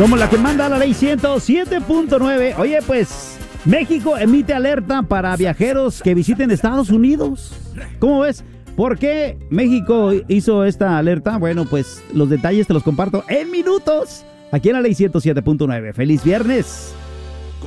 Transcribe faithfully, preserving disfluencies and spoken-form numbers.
Somos la que manda la ley ciento siete punto nueve. Oye, pues, México emite alerta para viajeros que visiten Estados Unidos. ¿Cómo ves? ¿Por qué México hizo esta alerta? Bueno, pues los detalles te los comparto en minutos aquí en la ley ciento siete punto nueve. ¡Feliz viernes!